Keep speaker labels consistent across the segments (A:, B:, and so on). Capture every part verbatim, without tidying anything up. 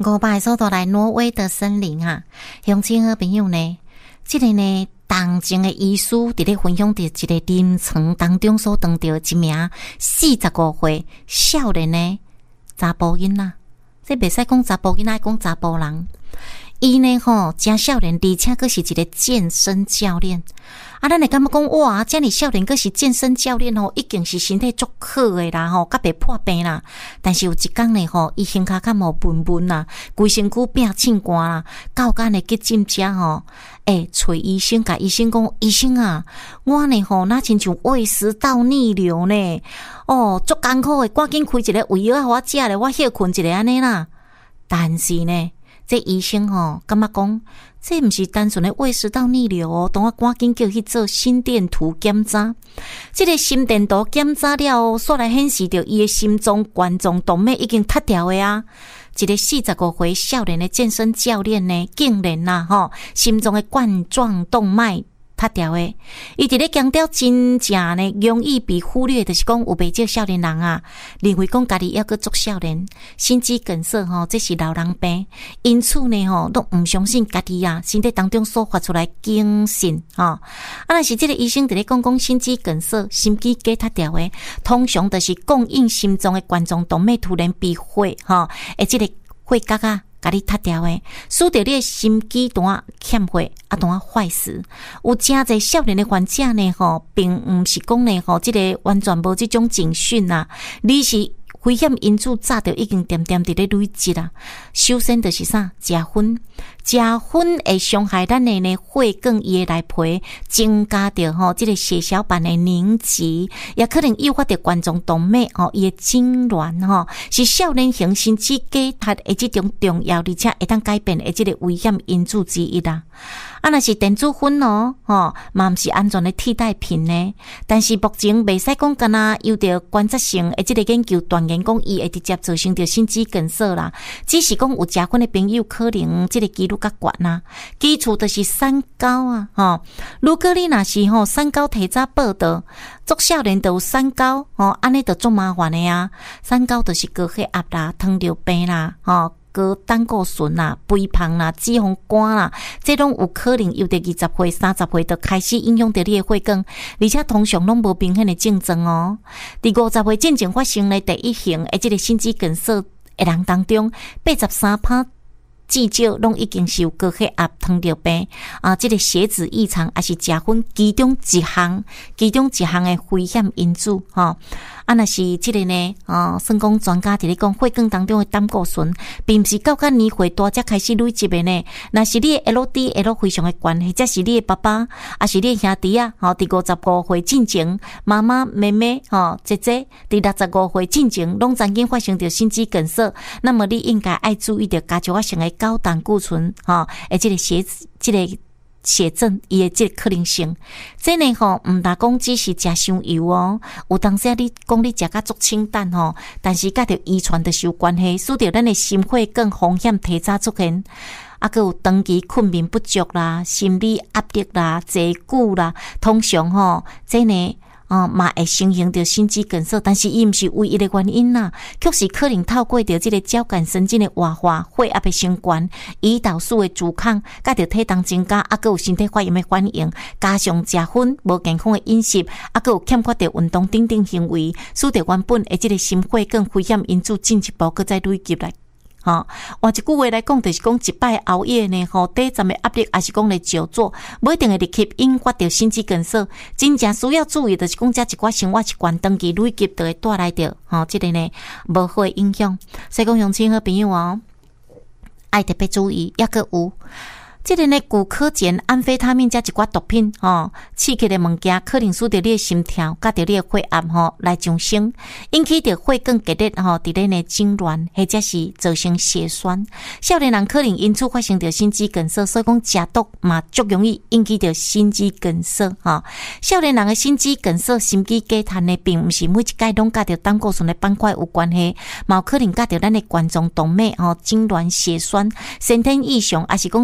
A: 五百速度来挪威的森林啊，乡亲好朋友呢，这个呢，同前的医师伫咧分享着一个临床当中所遇到一名四十五岁少年的查甫囡仔，这袂使讲查甫囡仔，讲查甫人。伊呢吼真少年，而且佫是一个健身教练。啊，咱会感觉讲哇，遮尔少年佫是健身教练吼，已经是身体足好诶啦吼，甲袂破病啦。但是有一工呢吼，伊胸骹较无稳稳啦，规身躯变凊寒啦，到间的急诊遮吼，诶、欸，找医生，甲医生讲，医生啊，我呢吼，那亲像胃食道逆流呢，哦，足艰苦诶，赶紧开一个胃药互我食咧，我休困一下安尼啦。但是呢，这医生吼，感觉讲，这毋是单纯的胃食道逆流哦，等我赶紧叫去做心电图检查。这个心电图检查了，煞来显示着伊的心脏冠状动脉已经塌掉的啊！一个四十五岁少年的健身教练呢，竟然呐吼，心脏的冠状动脉塌掉的，伊伫咧强调真正呢容易被忽略，就是讲有袂少少年人啊，认为讲家己抑阁足少年，心肌梗塞吼，这是老人病，因此呢吼，都毋相信家己啊身体当中所发出来警讯吼。啊，若是这个医生伫咧讲讲心肌梗塞、心肌梗塌掉的，通常就是供应心脏的冠状动脉突然被血吼，而这个血角啊。甲你塌掉诶，使得你的心肌段欠血啊，段坏死。有真侪少年的患者呢，吼，并毋是讲呢，吼，即个完全无即种警讯啊，你是危险因子早就已经点点伫咧累积啦。首先就是啥，食薰，食薰会伤害咱的呢血管伊的内皮，增加着吼即个血小板的凝集，也可能诱发着冠状动脉吼伊的痉挛吼，是少年型心肌梗塞的即种重要而且会当改变的即个危险因子之一啦。啊，若是电子薰哦，吼，嘛毋是安全的替代品呢。但是目前袂使讲干那有着观察性的即个研究断言讲伊会直接造成着心肌梗塞啦。只是讲有食薰的朋友可能即个几率较悬啦。基础就是三高啊，吼。如果你若是吼三高提早报道，足少年都有三高，吼，安尼就足麻烦的啊。三高就是高血压啦、糖尿病啦，吼。高胆固醇啦、肥胖啦、脂肪肝啦，这拢有可能由伫二十岁、三十岁就开始影响到你的血管，而且通常拢无明显的症状哦。伫五十岁进前发生的第一型的这个心肌梗塞的人当中，八十三趴。至少拢已经是有高血压、糖尿病啊，这个血脂异常，还是食薰其中一项，其中一项的危险因子吼。啊，若是这个呢，啊，算讲专家伫咧讲，血管当中的胆固醇，并不是到甲年岁大才开始累积的呢。若是你的 L D L 非常的悬，或者是你的爸爸，还是你的兄弟啊，吼，伫五十五岁进前，妈妈、妹妹、吼、姐姐，伫六十五岁进前，拢曾经发生着心肌梗塞，那么你应该爱注意着家族啊上的高胆固醇，吼，诶，这个血，这个血症，伊的这个可能性，这呢吼，毋大讲只是食伤油哦，有当时你讲你食甲足清淡吼，但是甲着遗传的有关系，使得咱的心血管风险提早出现。啊，佮有长期困眠不足啦、心理压力啦、坐久啦，通常吼，这呢。哦，嘛会形成着心肌梗塞，但是伊毋是唯一的原因啦，确实可能透过着这个交感神经的活化、血压的升高、胰岛素的阻抗，甲着体重增加，啊，佮有身体发炎的反应，加上食薰、无健康的饮食，啊，佮有欠缺着运动等等行为，使得原本的这个心血管危险因子进一步佮再累积来。吼，换一句话来讲，就是讲一摆熬夜呢，吼，短暂的压力，还是讲咧久坐，不一定会立刻引发着心肌梗塞。真正需要注意的是讲，这一寡生活习惯长期累积，就会带来着吼，这个呢无好的影响。所以讲，乡亲好朋友哦，爱特别注意，抑个有。这个呢，古柯碱、安非他命加一寡毒品，吼，刺激的物件可能使得你的心跳，甲着你的血压，吼，来上升，引起着血管结裂，吼，伫咧呢痉挛，或者是造成血栓。少年人可能因此发生着心肌梗塞，所以讲食毒嘛，足容易引起着心肌梗塞，吼。少年人的心肌梗塞、心肌梗塞呢，并毋是每一届拢甲着胆固醇的板块有关系，嘛有可能甲着咱的冠状动脉，吼，痉挛、血栓、先天异常，还是讲自发性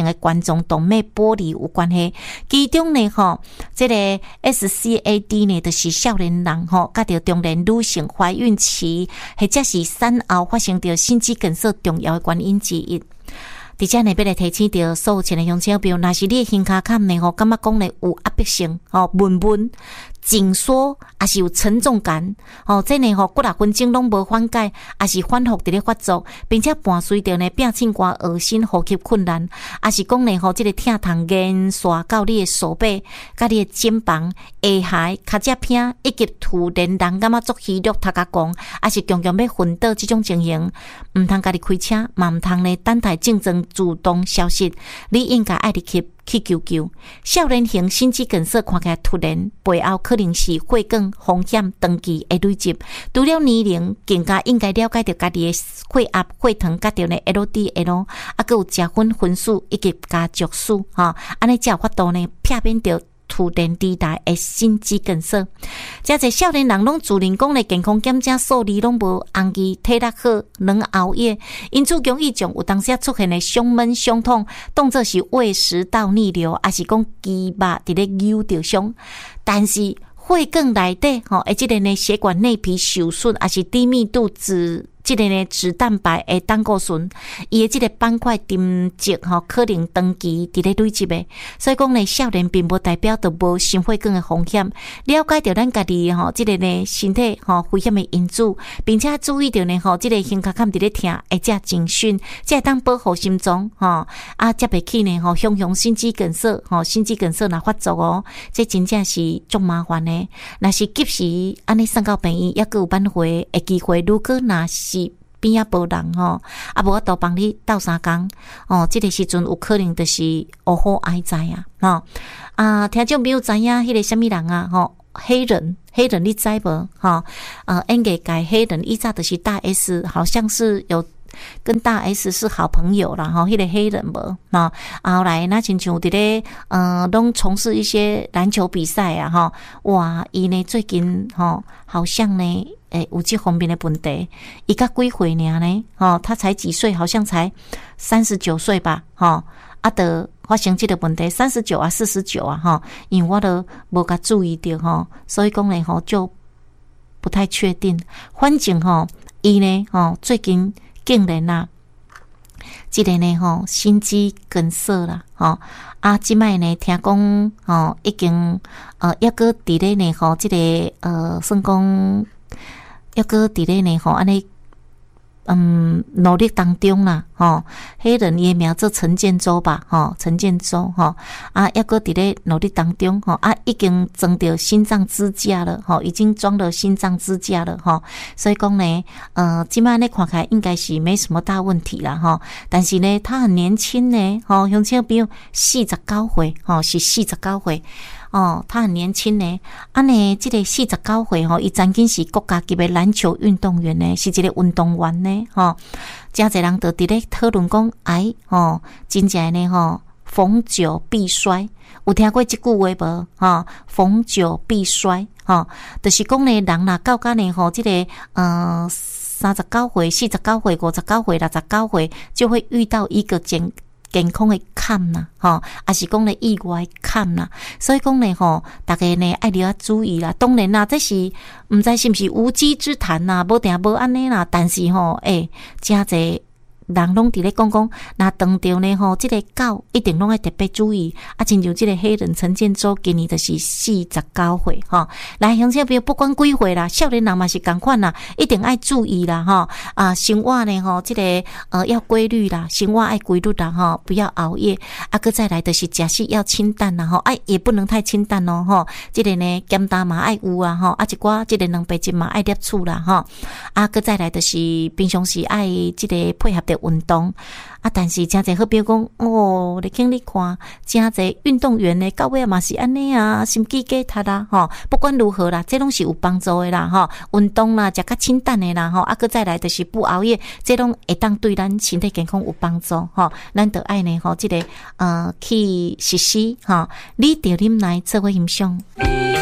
A: 成的冠状动脉剥离有关系。其中呢吼，这个 S C A D 呢，就是少年人吼，甲着中年女性怀孕期或者是产后发生着心肌梗塞重要的原因之一。伫遮呢，要来提醒着所有亲爱乡亲朋友，若是你的胸骹坎呢吼，感觉讲呢有压迫性吼，闷闷、紧缩，还是有沉重感，吼，这呢吼，几六分钟拢无缓解，还是反复伫咧发作，并且伴随着呢变凊寒、恶心、呼吸困难，还是讲呢吼，这个疼痛延续到你的手背、甲你的肩膀、下頦、脚趾片，以及突然人感觉足虚弱、头壳光，还是强强要昏倒这种情形，毋通家己开车，嘛毋通呢等待症状自动消失，你应该爱入去去救救。少年型心肌梗塞看起来突然，背后可能是血管风险长期的累积。除了年龄，更加应该了解到家己的血压、血糖，甲着呢 L D L， 啊，佮有食薰分数以及加毒素，哈，安尼才有法度呢避免着突然之大的心肌梗塞。遮侪少年人拢自认讲咧健康检查数字拢无红记，体力好，能熬夜，因此容易将有当时出现的胸闷、胸痛，当作是胃食道逆流，还是讲肌肉伫咧扭着伤。但是血管内底吼，而即个呢血管内皮受损，还是低密度脂。即个呢，脂蛋白的胆固醇，伊的即个板块沉积吼，可能长期伫咧累积的。所以讲呢，少年并无代表着无心血管的风险。了解到咱家己吼，即个呢身体吼危险的因子，并且注意到呢吼，即个胸骹坎伫咧疼，会才警讯，才会当保护心脏吼，啊，才袂去呢吼，向向心肌梗塞吼，心肌梗塞若发作哦，这真正是足麻烦的。若是及时安尼送到病院，抑佫有挽回的机会。如果若是边啊无人吼，啊无法度帮你斗相共哦，这个时阵有可能就是乌好哀哉啊！吼啊，听众朋友知影迄个什么人啊？吼，黑人，黑人你知无？吼，呃，演艺界黑人以早就是大 S， 好像是有跟大 S 是好朋友啦，吼，迄个黑人无啊，后来那亲像伫咧呃，拢从事一些篮球比赛啊，吼，哇，伊呢最近吼，好像呢。诶，有这方面的问题，伊才几岁尔呢？吼，他才几岁？好像才三十九岁吧？吼，啊，得发生这个问题，三十九啊，四十九啊，吼，因为我都无甲注意到吼，所以讲呢，吼就不太确定。反正吼，伊呢，吼最近竟然啊，这个呢，吼心肌梗塞啦，吼啊，即摆呢，听讲吼已经呃，抑个伫咧呢，吼这个呃，算讲。抑个伫咧呢吼，安尼嗯努力当中啦，吼，黑人伊名做陈建州吧，吼，陈建州吼，啊，抑个伫咧努力当中，吼，啊，已经装着心脏支架了，吼，已经装了心脏支架了，吼，所以讲呢，呃，即摆呢看起来应该是没什么大问题啦，吼，但是呢，他很年轻呢，吼，乡亲朋友四十九岁，吼，是四十九岁。哦，他很年轻呢，啊呢，这个四十九岁吼，伊曾经是国家级的篮球运动员呢，是一个运动员呢，吼，真侪人都伫咧讨论讲，哎，吼，真正呢，吼，逢久必衰，有听过这句话无？吼，逢久必衰，吼，就是讲呢，人若到甲呢，吼，这个呃三十九岁、四十九岁、五十九岁、六十九岁，就会遇到一个健健康的坎呐，吼，还是讲咧意外坎呐，所以讲咧吼，大家呢爱了注意啦。当然啦，这是毋知是毋是无稽之谈呐，无定无安尼啦。但是吼，诶、欸，真侪人拢伫咧讲讲，那当着呢吼，即、这个狗一定拢爱特别注意。啊，亲像即个黑人陈建州，今年就是四十九岁吼。来，乡亲朋友，不管几岁啦，少年人嘛是共款啦，一定爱注意啦吼。啊，生活呢吼，即、这个呃要规律啦，生活爱规律啦吼，不要熬夜。啊，搁再来就是食食要清淡啦吼，哎、啊、也不能太清淡哦吼。即、这个呢咸淡嘛爱有啊吼，啊一寡即个两白质嘛爱摄取啦吼。啊，搁再来就是平常时爱即个配合着运动啊，但是真侪好比讲哦，你经你看，真侪运动员呢，到尾嘛是安尼啊，心肌梗塞啦，吼，不管如何啦，这拢是有帮助的啦，吼，运动啦，食较清淡的啦，吼，啊，搁再来就是不熬夜，这拢会当对咱身体健康有帮助，吼，咱得爱呢，吼，这个呃去实施，吼，你着啉来做伙欣赏。